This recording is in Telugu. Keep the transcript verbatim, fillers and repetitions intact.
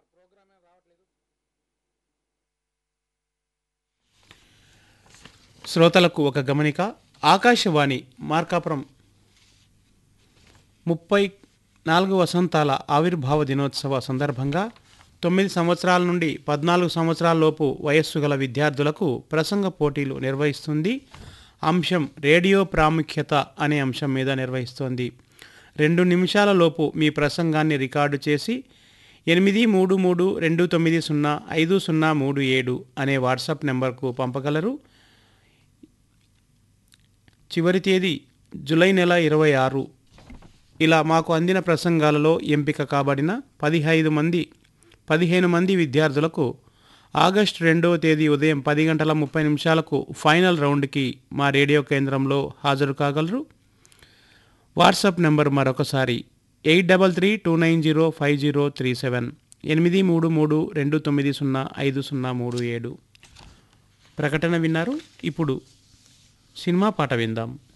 శ్రోతలకు ఒక గమనిక. ఆకాశవాణి మార్కాపురం ముప్పై నాలుగు వసంతాల ఆవిర్భావ దినోత్సవ సందర్భంగా తొమ్మిది సంవత్సరాల నుండి పద్నాలుగు సంవత్సరాల లోపు వయస్సు గల విద్యార్థులకు ప్రసంగ పోటీలు నిర్వహిస్తుంది. అంశం రేడియో ప్రాముఖ్యత అనే అంశం మీద నిర్వహిస్తోంది. రెండు నిమిషాల లోపు మీ ప్రసంగాన్ని రికార్డు చేసి ఎనిమిది మూడు మూడు రెండు తొమ్మిది సున్నా ఐదు సున్నా మూడు ఏడు అనే వాట్సాప్ నెంబర్కు పంపగలరు. చివరి తేదీ జూలై నెల ఇరవై ఆరు. ఇలా మాకు అందిన ప్రసంగాలలో ఎంపిక కాబడిన పదిహేను మంది పదిహేను మంది విద్యార్థులకు ఆగస్టు రెండవ తేదీ ఉదయం పది గంటల ముప్పై నిమిషాలకు ఫైనల్ రౌండ్కి మా రేడియో కేంద్రంలో హాజరు కాగలరు. వాట్సాప్ నెంబర్ మరొకసారి eight double three two nine zero five zero three seven ఎనిమిది మూడు మూడు రెండు తొమ్మిది సున్నా ఐదు సున్నా మూడు ఏడు. ప్రకటన విన్నారు. ఇప్పుడు సినిమా పాట విందాం.